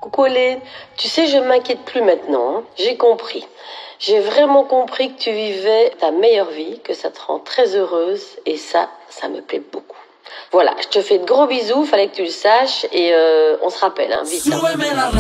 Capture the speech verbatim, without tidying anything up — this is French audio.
Colline, tu sais, je m'inquiète plus maintenant. Hein. J'ai compris. J'ai vraiment compris que tu vivais ta meilleure vie, que ça te rend très heureuse, et ça, ça me plaît beaucoup. Voilà, je te fais de gros bisous, fallait que tu le saches, et euh, on se rappelle, hein, vite. Hein.